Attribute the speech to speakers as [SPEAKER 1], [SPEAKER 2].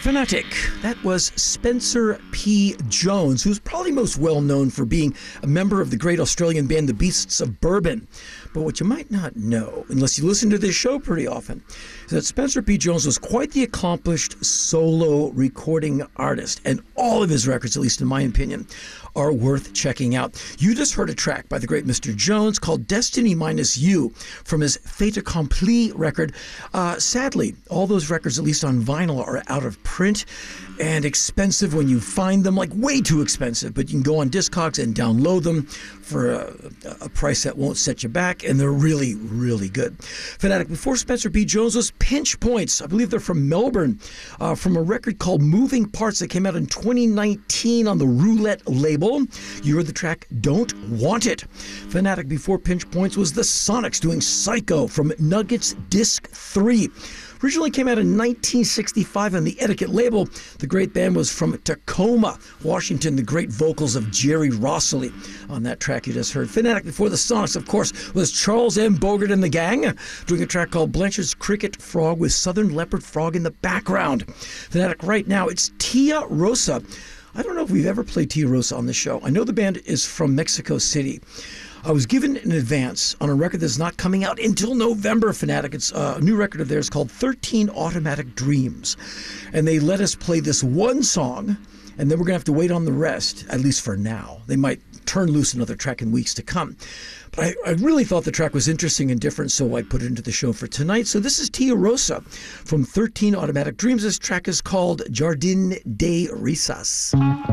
[SPEAKER 1] Fanatic. That was Spencer P. Jones, who's probably most well known for being a member of the great Australian band The Beasts of Bourbon. But what you might not know, unless you listen to this show pretty often, is that Spencer P. Jones was quite the accomplished solo recording artist, and all of his records, at least in my opinion, are worth checking out. You just heard a track by the great Mr. Jones called Destiny Minus You from his Fait Accompli record. Sadly, all those records, at least on vinyl, are out of print and expensive when you find them, like way too expensive. But you can go on Discogs and download them for a price that won't set you back, and they're really, really good. Fanatic, before Spencer P. Jones was Pinch Points. I believe they're from Melbourne, from a record called Moving Parts that came out in 2019 on the Roulette label. You heard the track Don't Want It. Fanatic, before Pinch Points was the Sonics doing Psycho from Nuggets Disc 3. Originally came out in 1965 on the Etiquette label. The great band was from Tacoma, Washington. The great vocals of Jerry Rossley on that track you just heard. Fanatic, before the Sonics, of course, was Charles M. Bogart and the Gang, doing a track called Blanche's Cricket Frog with Southern Leopard Frog in the background. Fanatic, right now, it's Tia Rosa. I don't know if we've ever played Tia Rosa on the show. I know the band is from Mexico City. I was given an advance on a record that's not coming out until November, Fanatic. It's a new record of theirs called 13 Automatic Dreams. And they let us play this one song, and then we're going to have to wait on the rest, at least for now. They might turn loose another track in weeks to come. But I really thought the track was interesting and different, so I put it into the show for tonight. So this is Tia Rosa from 13 Automatic Dreams. This track is called Jardin de Risas.